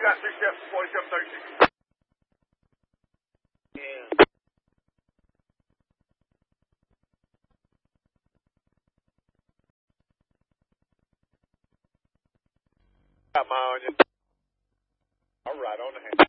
got 37, 47, 36. Yeah. Got my on you. All right, on the hand.